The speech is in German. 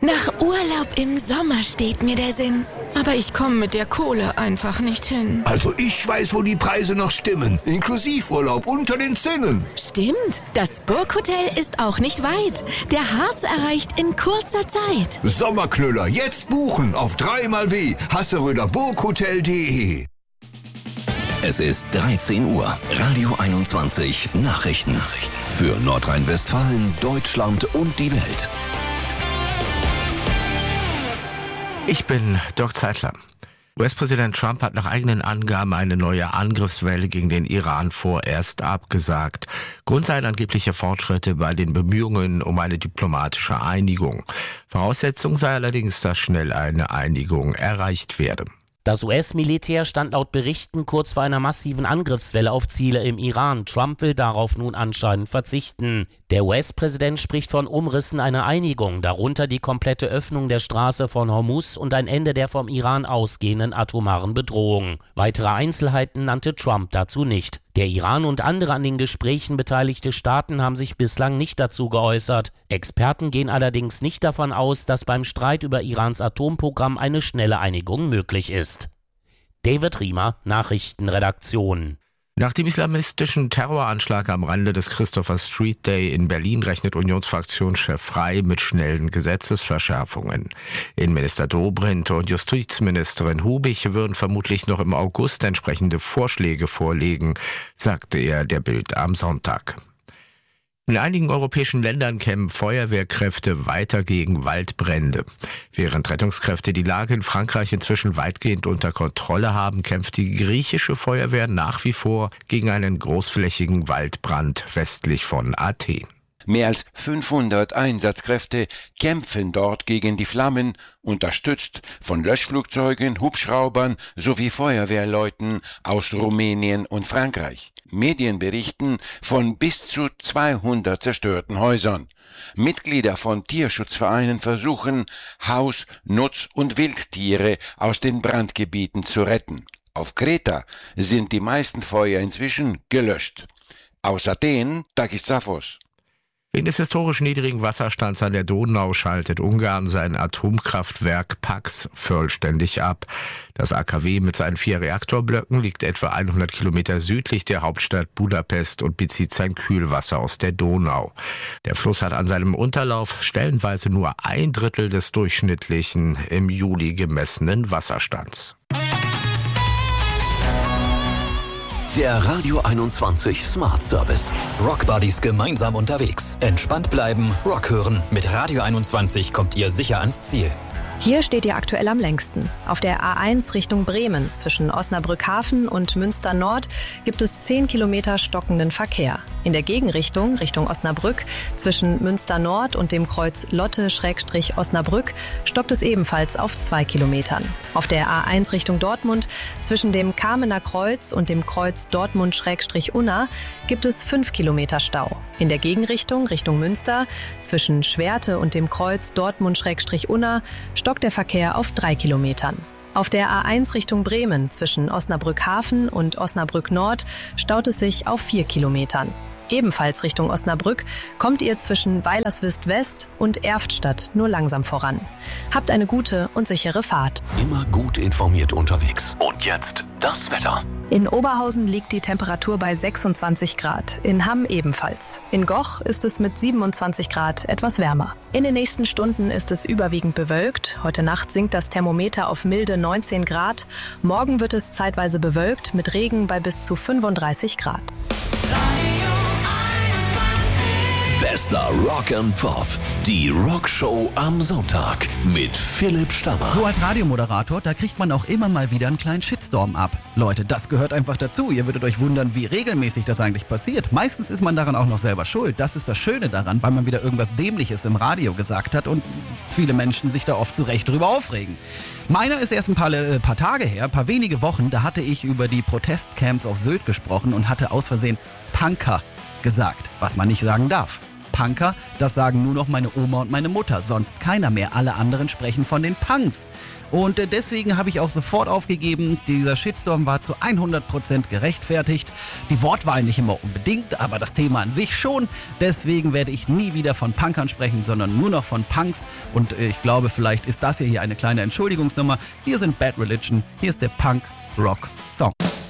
Nach Urlaub im Sommer steht mir der Sinn. Aber ich komme mit der Kohle einfach nicht hin. Also ich weiß, wo die Preise noch stimmen. Inklusivurlaub unter den Zinnen. Stimmt, das Burghotel ist auch nicht weit. Der Harz erreicht in kurzer Zeit. Sommerknüller, jetzt buchen auf 3xW hasseröderburghotel.de. Es ist 13 Uhr. Radio 21 Nachrichten. Für Nordrhein-Westfalen, Deutschland und die Welt. Ich bin Dirk Zeitler. US-Präsident Trump hat nach eigenen Angaben eine neue Angriffswelle gegen den Iran vorerst abgesagt. Grund seien angebliche Fortschritte bei den Bemühungen um eine diplomatische Einigung. Voraussetzung sei allerdings, dass schnell eine Einigung erreicht werde. Das US-Militär stand laut Berichten kurz vor einer massiven Angriffswelle auf Ziele im Iran. Trump will darauf nun anscheinend verzichten. Der US-Präsident spricht von Umrissen einer Einigung, darunter die komplette Öffnung der Straße von Hormuz und ein Ende der vom Iran ausgehenden atomaren Bedrohung. Weitere Einzelheiten nannte Trump dazu nicht. Der Iran und andere an den Gesprächen beteiligte Staaten haben sich bislang nicht dazu geäußert. Experten gehen allerdings nicht davon aus, dass beim Streit über Irans Atomprogramm eine schnelle Einigung möglich ist. David Riemer, Nachrichtenredaktion. Nach dem islamistischen Terroranschlag am Rande des Christopher Street Day in Berlin rechnet Unionsfraktionschef Frey mit schnellen Gesetzesverschärfungen. Innenminister Dobrindt und Justizministerin Hubich würden vermutlich noch im August entsprechende Vorschläge vorlegen, sagte er der Bild am Sonntag. In einigen europäischen Ländern kämpfen Feuerwehrkräfte weiter gegen Waldbrände. Während Rettungskräfte die Lage in Frankreich inzwischen weitgehend unter Kontrolle haben, kämpft die griechische Feuerwehr nach wie vor gegen einen großflächigen Waldbrand westlich von Athen. Mehr als 500 Einsatzkräfte kämpfen dort gegen die Flammen, unterstützt von Löschflugzeugen, Hubschraubern sowie Feuerwehrleuten aus Rumänien und Frankreich. Medien berichten von bis zu 200 zerstörten Häusern. Mitglieder von Tierschutzvereinen versuchen, Haus-, Nutz- und Wildtiere aus den Brandgebieten zu retten. Auf Kreta sind die meisten Feuer inzwischen gelöscht. Aus Athen, Takis Zaphos. Wegen des historisch niedrigen Wasserstands an der Donau schaltet Ungarn sein Atomkraftwerk Paks vollständig ab. Das AKW mit seinen 4 Reaktorblöcken liegt etwa 100 Kilometer südlich der Hauptstadt Budapest und bezieht sein Kühlwasser aus der Donau. Der Fluss hat an seinem Unterlauf stellenweise nur 1/3 des durchschnittlichen im Juli gemessenen Wasserstands. Der Radio 21 Smart Service. Rock Buddies gemeinsam unterwegs. Entspannt bleiben, Rock hören. Mit Radio 21 kommt ihr sicher ans Ziel. Hier steht ihr aktuell am längsten. Auf der A1 Richtung Bremen zwischen Osnabrück-Hafen und Münster Nord gibt es 10 Kilometer stockenden Verkehr. In der Gegenrichtung, Richtung Osnabrück, zwischen Münster Nord und dem Kreuz Lotte-Osnabrück, stockt es ebenfalls auf 2 Kilometern. Auf der A1 Richtung Dortmund, zwischen dem Kamener Kreuz und dem Kreuz Dortmund-Unna, gibt es 5 Kilometer Stau. In der Gegenrichtung, Richtung Münster, zwischen Schwerte und dem Kreuz Dortmund-Unna, stockt der Verkehr auf 3 Kilometern. Auf der A1 Richtung Bremen zwischen Osnabrück-Hafen und Osnabrück Nord staut es sich auf 4 Kilometern. Ebenfalls Richtung Osnabrück kommt ihr zwischen Weilerswist West und Erftstadt nur langsam voran. Habt eine gute und sichere Fahrt. Immer gut informiert unterwegs. Und jetzt das Wetter. In Oberhausen liegt die Temperatur bei 26 Grad, in Hamm ebenfalls. In Goch ist es mit 27 Grad etwas wärmer. In den nächsten Stunden ist es überwiegend bewölkt. Heute Nacht sinkt das Thermometer auf milde 19 Grad. Morgen wird es zeitweise bewölkt mit Regen bei bis zu 35 Grad. Bester Rock and Pop. Die Rockshow am Sonntag mit Philipp Stammer. So als Radiomoderator, da kriegt man auch immer mal wieder einen kleinen Shitstorm ab. Leute, das gehört einfach dazu. Ihr würdet euch wundern, wie regelmäßig das eigentlich passiert. Meistens ist man daran auch noch selber schuld. Das ist das Schöne daran, weil man wieder irgendwas Dämliches im Radio gesagt hat und viele Menschen sich da oft zu Recht drüber aufregen. Meiner ist erst ein paar Tage her, ein paar wenige Wochen, da hatte ich über die Protestcamps auf Sylt gesprochen und hatte aus Versehen Punker gesagt, was man nicht sagen darf. Punker, das sagen nur noch meine Oma und meine Mutter, sonst keiner mehr. Alle anderen sprechen von den Punks. Und deswegen habe ich auch sofort aufgegeben, dieser Shitstorm war zu 100% gerechtfertigt. Die Wortwahl nicht immer unbedingt, aber das Thema an sich schon. Deswegen werde ich nie wieder von Punkern sprechen, sondern nur noch von Punks. Und ich glaube, vielleicht ist das hier eine kleine Entschuldigungsnummer. Hier sind Bad Religion, hier ist der Punk-Rock-Song.